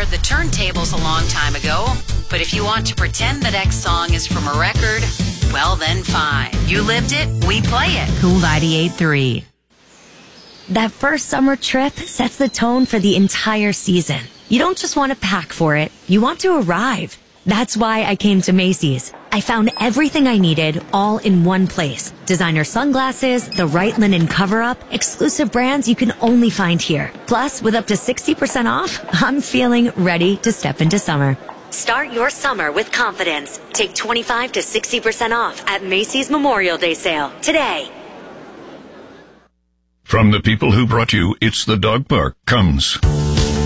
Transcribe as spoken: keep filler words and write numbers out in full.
repaired the turntables a long time ago. But if you want to pretend that X song is from a record, well then fine. You lived it, we play it. Cool ninety-eight point three. That first summer trip sets the tone for the entire season. You don't just want to pack for it, you want to arrive. That's why I came to Macy's. I found everything I needed all in one place. Designer sunglasses, the right linen cover-up, exclusive brands you can only find here. Plus, with up to sixty percent off, I'm feeling ready to step into summer. Start your summer with confidence. Take twenty-five to sixty percent off at Macy's Memorial Day sale today. From the people who brought you It's the Dog Park comes